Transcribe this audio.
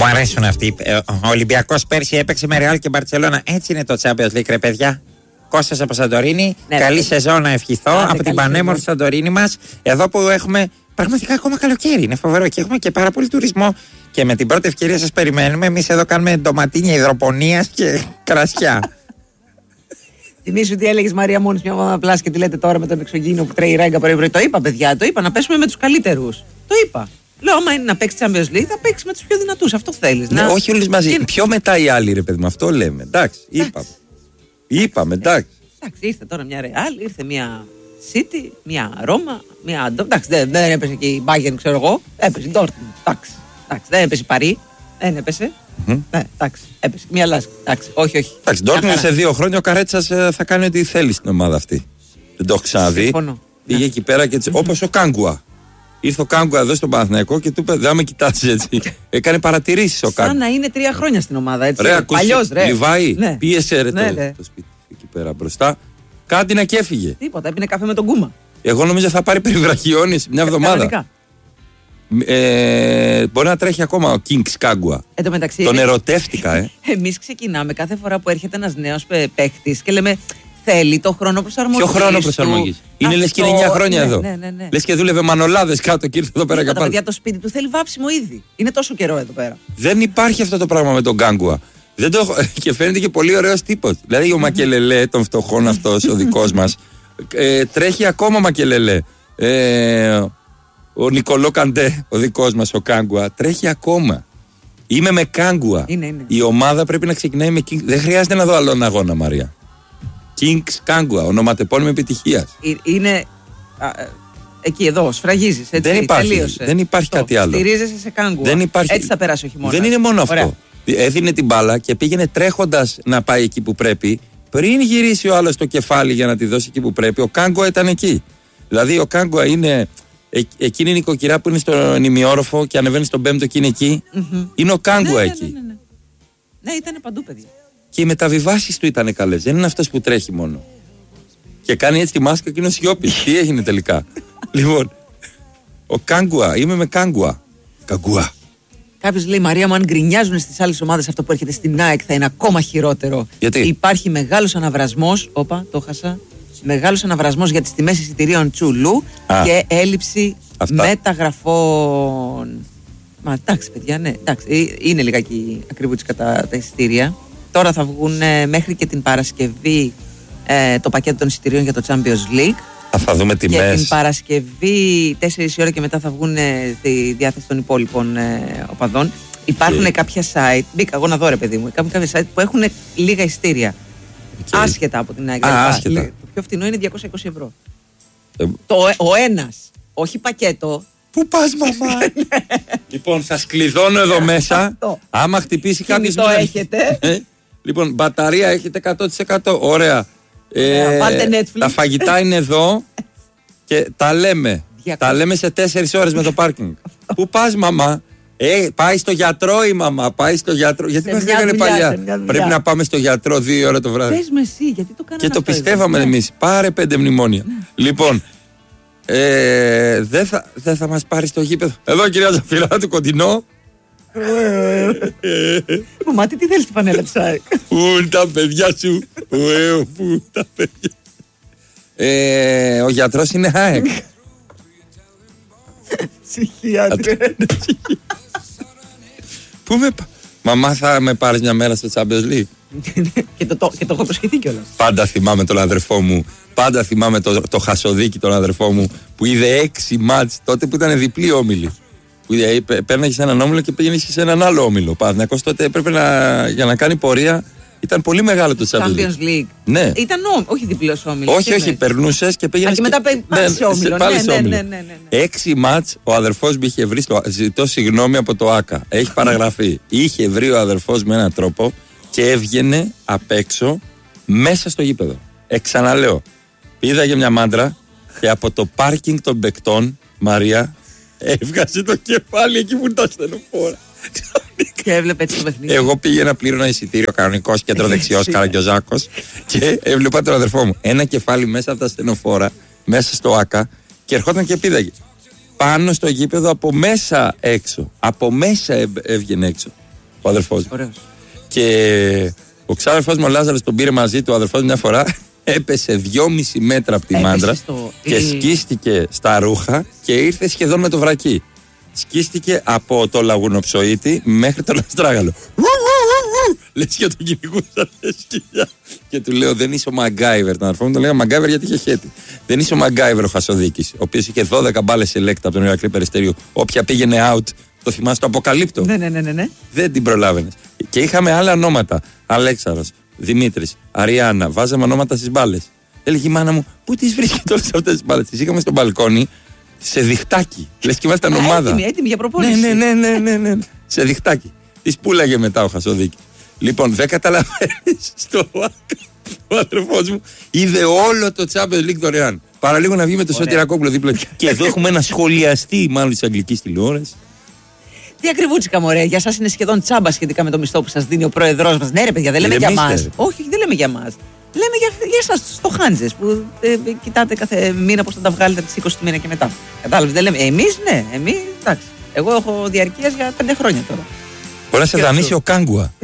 Μου αρέσουν αυτοί. Ο Ολυμπιακός πέρσι έπαιξε με Ρεάλ και Μπαρτσελώνα. Έτσι είναι το Champions League, ρε παιδιά. Κώστας από Σαντορίνη. Ναι, καλή σεζόν να ευχηθώ από την πανέμορφη Σαντορίνη μας. Εδώ που έχουμε πραγματικά ακόμα καλοκαίρι. Είναι φοβερό και έχουμε και πάρα πολύ τουρισμό. Και με την πρώτη ευκαιρία σας περιμένουμε. Εμείς εδώ κάνουμε ντοματίνια υδροπονίας και κρασιά. Θυμήσου τι έλεγες Μαρία μόνης μια εβδομάδα πλάς και τι λέτε τώρα με τον εξωγήινο που τρέχει ράγκα πρωί-πρωί. Το είπα, παιδιά, το είπα να πέσουμε με τους καλύτερους. Το είπα. Λέω, άμα είναι να παίξει Champions League, θα παίξει με τους πιο δυνατούς. Αυτό θέλεις. Ναι, όχι όλους μαζί. Πιο μετά οι άλλοι, ρε παιδί μου, αυτό λέμε. Εντάξει, είπαμε, εντάξει. Εντάξει, ήρθε τώρα μια Real, ήρθε μια City, μια Ρώμα, μια. Εντάξει, δεν έπεσε και η Bayern, ξέρω εγώ. Έπεσε η Dortmund. Εντάξει, δεν έπεσε η Παρί. Δεν έπεσε. Ναι, εντάξει, έπεσε. Μια Λάσκα. Εντάξει, όχι. Εντάξει, Dortmund σε 2 χρόνια ο Καρέτσας θα κάνει ό,τι θέλει στην ομάδα αυτή. Δεν το έχω ξαναδεί. Πήγε εκεί πέρα και έτσι. Όπως ο Κάγκουα. Ήρθε ο Κάγκουα εδώ στον Παναθηναϊκό και του είπε: δεν με κοιτάζει έτσι. Έκανε παρατηρήσεις ο Κάγκουα. Σαν να είναι 3 χρόνια στην ομάδα, έτσι. Ρε, παλιός, ρε. Λιβάη, ναι. Πίεσε ρε το σπίτι εκεί πέρα μπροστά. Κάτι να και έφυγε. Τίποτα, έπινε καφέ με τον Κούμα. Εγώ νόμιζα θα πάρει περιβραχιόνις μια εβδομάδα. Μπορεί να τρέχει ακόμα ο Kings Κάγκουα. Τον ερωτεύτηκα, Εμείς ξεκινάμε κάθε φορά που έρχεται ένας νέος παίχτης και λέμε. Θέλει το χρόνο προσαρμογής. Ποιο χρόνο προσαρμογής? Είναι λες και είναι 9 χρόνια εδώ. Ναι. Λες και δούλευε μανολάδες κάτω και ήρθε εδώ πέρα και πάλι. Παιδιά, το σπίτι του θέλει βάψιμο ήδη. Είναι τόσο καιρό εδώ πέρα. Δεν υπάρχει αυτό το πράγμα με τον Κάγκουα. Και φαίνεται και πολύ ωραίος τύπος. Δηλαδή ο Μακελελέ, των φτωχών αυτός, ο δικός μας, τρέχει ακόμα Μακελελέ. Ο Νικολό Καντέ, ο δικός μας, ο Κάγκουα, τρέχει ακόμα. Είμαι με Κάγκουα. Είναι. Η ομάδα πρέπει να ξεκινάει με King. Δεν χρειάζεται να δω άλλον αγώνα, Μαρία. Kings Κάγκουα, ονοματεπώνυμο επιτυχίας. Είναι εκεί εδώ, σφραγίζεις. Δεν υπάρχει κάτι άλλο. Στηρίζεσαι σε Κάγκουα. Έτσι θα περάσει ο χειμώνας. Δεν είναι μόνο αυτό. Έδινε την μπάλα και πήγαινε τρέχοντας να πάει εκεί που πρέπει. Πριν γυρίσει ο άλλος το κεφάλι για να τη δώσει εκεί που πρέπει, ο Κάγκουα ήταν εκεί. Δηλαδή ο Κάγκουα είναι. Εκείνη η νοικοκυρά που είναι στον ημιόροφο και ανεβαίνει στον 5ο και είναι εκεί. Είναι ο Κάγκουα εκεί. Ναι, ήταν παντού, παιδιά. Και οι μεταβιβάσεις του ήταν καλές. Δεν είναι αυτός που τρέχει μόνο. Και κάνει έτσι τη μάσκα και είναι ο Σιώπης. Τι έγινε τελικά? Λοιπόν, ο Κάγκουα, είμαι με Κάγκουα. Κάγκουα. Κάποιος λέει, Μαρία μου, αν γκρινιάζουν στις άλλες ομάδες αυτό που έρχεται στην ΑΕΚ θα είναι ακόμα χειρότερο. Γιατί? Υπάρχει μεγάλος αναβρασμός. Όπα, το χάσα. Μεγάλος αναβρασμός για τις τιμές εισιτηρίων Τσουλού και έλλειψη μεταγραφών. Μα εντάξει, παιδιά, ναι. Εντάξει, είναι λιγάκι ακριβούτσικα τα εισιτήρια. Τώρα θα βγουν μέχρι και την Παρασκευή το πακέτο των εισιτηρίων για το Champions League. Θα δούμε τιμές. Και την Παρασκευή 4 η ώρα και μετά θα βγουν στη διάθεση των υπόλοιπων οπαδών. Υπάρχουν κάποια site, μπήκα εγώ να δω ρε παιδί μου, κάποια site που έχουν λίγα εισιτήρια. Άσχετα από την ΑΕΚ. Άσχετα. Το πιο φθηνό είναι 220 ευρώ. Ο ένας, όχι πακέτο. Πού πας μαμά? Λοιπόν, σας κλειδώνω εδώ μέσα. Άμα χτυπήσει κάποιος. Το έχετε. Λοιπόν, μπαταρία έχετε 100%. Ωραία. Βάλτε Netflix. Τα φαγητά είναι εδώ και τα λέμε. Τα λέμε σε 4 ώρες με το πάρκινγκ. Πού πας μαμά? Πάει στο γιατρό η μαμά. Πάει στο γιατρό. Γιατί μας λέγανε παλιά? Πρέπει να πάμε στο γιατρό 2 ώρα το βράδυ. Πες με εσύ, γιατί το κάναμε? Και το πιστεύαμε εμείς. Πάρε 5 μνημόνια. Λοιπόν. Δεν θα μας πάρει στο γήπεδο. Εδώ κυρία Ζαφυράτου, κοντινό. Μάτι, τι θέλεις την πανέλα της ΑΕΚ? Πού είναι τα παιδιά σου? Πού είναι τα παιδιά? Ο γιατρός είναι ΑΕΚ. Ψυχίατρε. Πού με μαμά, θα με πάρεις μια μέρα στο Champions League? Και το έχω προσχεθεί κιόλας. Πάντα θυμάμαι τον αδερφό μου. Πάντα θυμάμαι το Χασοδίκη, τον αδερφό μου, που είδε 6 μάτς τότε που ήταν διπλή όμιλη. Που πέρναγε σε έναν όμιλο και πήγαινε σε έναν άλλο όμιλο. Παναθηναϊκός τότε έπρεπε για να κάνει πορεία. Ήταν πολύ μεγάλο το Champions League. Ναι. Ήταν όχι διπλός όμιλος. Όχι, περνούσες και πήγαινες. Και μετά πάλι σε όμιλο. Ναι. 6 μάτς ο αδερφός μου είχε βρει. Ζητώ συγγνώμη από το ΆΚΑ. Έχει παραγραφεί. Είχε βρει ο αδερφός με έναν τρόπο και έβγαινε απ' έξω μέσα στο γήπεδο. Ξαναλέω. Πήδαγε μια μάντρα και από το πάρκινγκ των παικτών, Μαρία, έβγαζε το κεφάλι εκεί που ήταν στενοφόρα. Και έβλεπε έτσι το παιχνίδι. Εγώ πήγαινα, πλήρωνα εισιτήριο, κανονικός κεντροδεξιός Καραγκιόζάκος, και έβλεπα τον αδερφό μου. Ένα κεφάλι μέσα από τα στενοφόρα, μέσα στο ΆΚΑ, και ερχόταν και πήδαγε. Πάνω στο γήπεδο από μέσα έξω. Από μέσα έβγαινε έξω. ο αδερφός. Ωραίος. Και ο ξάδερφός μου ο Λάζαρος τον πήρε μαζί του, ο αδερφός μια φορά έπεσε 2,5 μέτρα από τη μάντρα και σκίστηκε στα ρούχα και ήρθε σχεδόν με το βρακί. Σκίστηκε από το λαγουνοψοίτη μέχρι τον αστράγαλο. Λες και τον κυνηγούσαν σκυλιά. Και του λέω: δεν είσαι ο Μαγκάιβερ. Τον αδερφό μου τον λέγα Μαγκάιβερ γιατί είχε χέτη. Δεν είσαι ο Μαγκάιβερ ο Χασοδίκης, ο οποίος είχε 12 μπάλες σε λέκτα από τον Ηρακλή Περιστέριο. Όποια πήγαινε out, το θυμάσαι, το αποκαλύπτω. Ναι. Δεν την προλάβαινες. Και είχαμε άλλα ονόματα. Αλέξαρος, Δημήτρης, Αριάννα. Βάζαμε ονόματα στις μπάλες. Έλεγε η μάνα μου: πού τις βρίσκεται όλες αυτές τις μπάλες? Τις είχαμε στο μπαλκόνι σε διχτάκι. Λες και ήμασταν ομάδα. Έτοιμη για προπόνηση. Ναι. Σε διχτάκι. Τις πούλαγε μετά ο Χασοδίκης. Λοιπόν, δεν καταλαβαίνεις στο ΆΚΑ. Ο αδερφός μου είδε όλο το Champions League δωρεάν. Παραλίγο να βγει με το Σωτηρακόπουλο δίπλα. Και εδώ έχουμε ένα σχολιαστή, μάλλον της αγγλικής τηλεόρασης. Τι ακριβούτσικα, μωρέ. Για σας είναι σχεδόν τσάμπα σχετικά με το μισθό που σας δίνει ο πρόεδρός μας. Ναι, ρε παιδιά, δεν λέμε για μας. Όχι, δεν λέμε για μας. Λέμε για εσάς στο Χάντζες που κοιτάτε κάθε μήνα πώς θα τα βγάλετε τις 20 του μήνα και μετά. Κατάλαβες, δεν λέμε. Εμείς, ναι, εμείς, εντάξει. Εγώ έχω διαρκείας για 5 χρόνια τώρα. Μπορεί να σε δανείσει ο Κάγκουα.